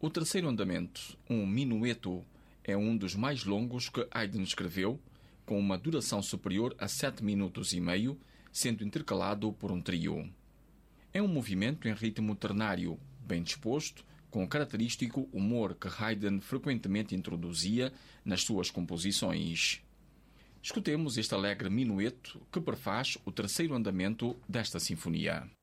O terceiro andamento, um minueto, é um dos mais longos que Haydn escreveu, com uma duração superior a 7 minutos e meio, sendo intercalado por um trio. É um movimento em ritmo ternário, bem disposto, com o característico humor que Haydn frequentemente introduzia nas suas composições. Escutemos este alegre minueto que prefaz o terceiro andamento desta sinfonia.